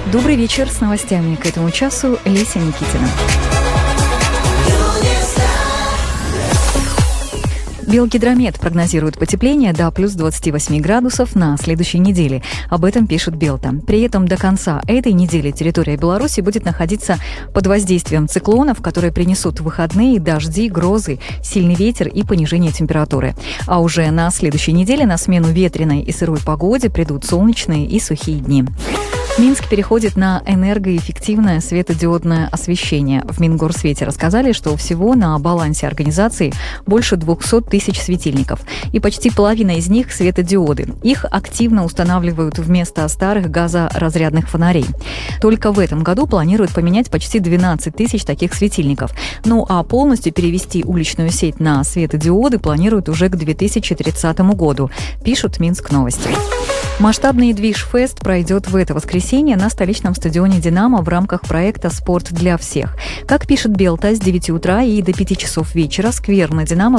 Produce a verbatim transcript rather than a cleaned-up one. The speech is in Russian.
Добрый вечер, с новостями к этому часу Леся Никитина. Белгидромет прогнозирует потепление до плюс двадцати восьми градусов на следующей неделе. Об этом пишет Белта. При этом до конца этой недели территория Беларуси будет находиться под воздействием циклонов, которые принесут выходные, дожди, грозы, сильный ветер и понижение температуры. А уже на следующей неделе на смену ветреной и сырой погоде придут солнечные и сухие дни. Минск переходит на энергоэффективное светодиодное освещение. В Мингорсвете рассказали, что всего на балансе организации больше двухсот тысяч светильников. И почти половина из них – светодиоды. Их активно устанавливают вместо старых газоразрядных фонарей. Только в этом году планируют поменять почти двенадцать тысяч таких светильников. Ну а полностью перевести уличную сеть на светодиоды планируют уже к две тысячи тридцатому году, пишут Минск Новости. Масштабный движ-фест пройдет в это воскресенье на столичном стадионе «Динамо» в рамках проекта «Спорт для всех». Как пишет Белта, с девяти утра и до пяти часов вечера сквер на «Динамо»